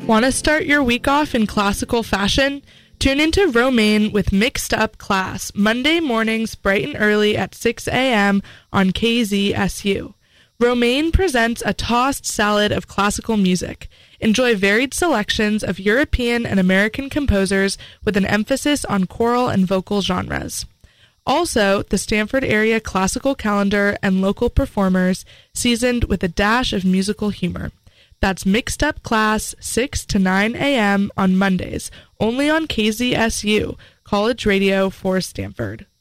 Want to start your week off in classical fashion? Tune into Romaine with Mixed Up Class, Monday mornings bright and early at 6 a.m. on KZSU. Romaine presents a tossed salad of classical music. Enjoy varied selections of European and American composers with an emphasis on choral and vocal genres. Also, the Stamford area classical calendar and local performers seasoned with a dash of musical humor. That's Mixed Up Class, 6 to 9 a.m. on Mondays, only on KZSU, College Radio for Stamford.